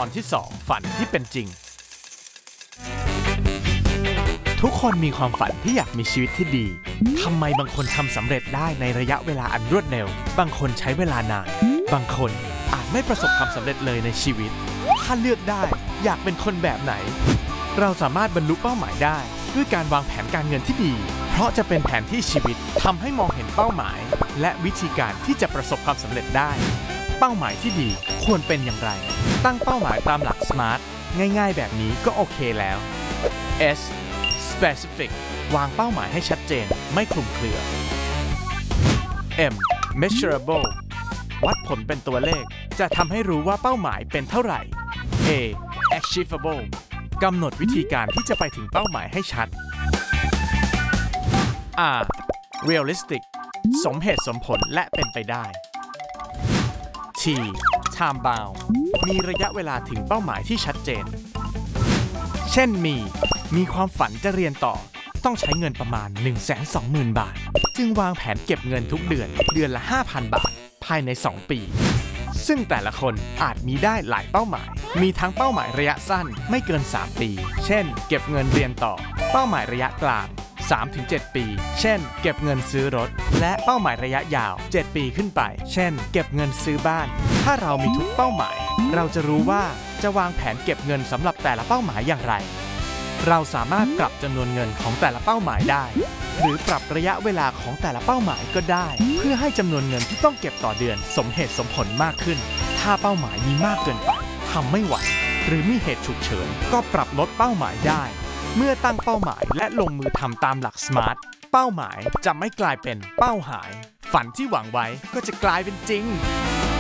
อนที่ 2 ฝันที่เป็นจริงทุกคนมีความฝันที่อยากมีชีวิตที่ดีทำไมบางคนทำสำเร็จได้ในระยะเวลาอันรวดเร็วบางคนใช้เวลานานบางคนอาจไม่ประสบความสำเร็จเลยในชีวิตถ้าเลือกได้อยากเป็นคนแบบไหนเราสามารถบรรลุเป้าหมายได้ด้วยการวางแผนการเงินที่ดีเพราะจะเป็นแผนที่ชีวิตทำให้มองเห็นเป้าหมายและวิธีการที่จะประสบความสำเร็จได้เป้าหมายที่ดีควรเป็นอย่างไรตั้งเป้าหมายตามหลัก SMART ง่ายๆแบบนี้ก็โอเคแล้ว S Specific วางเป้าหมายให้ชัดเจนไม่คลุมเครือ M Measurable วัดผลเป็นตัวเลขจะทำให้รู้ว่าเป้าหมายเป็นเท่าไหร่ A Achievable กำหนดวิธีการที่จะไปถึงเป้าหมายให้ชัด R Realistic สมเหตุสมผลและเป็นไปได้ T Time Bound มีระยะเวลาถึงเป้าหมายที่ชัดเจนเช่นมีความฝันจะเรียนต่อต้องใช้เงินประมาณ 120,000 บาทจึงวางแผนเก็บเงินทุกเดือนละ 5,000 บาทภายใน 2 ปีซึ่งแต่ละคนอาจมีได้หลายเป้าหมายมีทั้งเป้าหมายระยะสั้นไม่เกิน 3 ปีเช่นเก็บเงินเรียนต่อเป้าหมายระยะกลาง 3-7 ปีเช่นเก็บเงินซื้อรถและเป้าหมายระยะยาว 7 ปีขึ้นไปเช่นเก็บเงินซื้อบ้านถ้าเรามีทุกเป้าหมายเราจะรู้ว่าจะวางแผนเก็บเงินสำหรับแต่ละเป้าหมายอย่างไรเราสามารถปรับจำนวนเงินของแต่ละเป้าหมายได้หรือปรับระยะเวลาของแต่ละเป้าหมายก็ได้เพื่อให้จำนวนเงินที่ต้องเก็บต่อเดือนสมเหตุสมผลมากขึ้นถ้าเป้าหมายมีมากเกินไปทำไม่ไหวหรือมีเหตุฉุกเฉินก็ปรับลดเป้าหมายได้เมื่อตั้งเป้าหมายและลงมือทำตามหลัก SMART เป้าหมายจะไม่กลายเป็นเป้าหายฝันที่หวังไว้ก็จะกลายเป็นจริง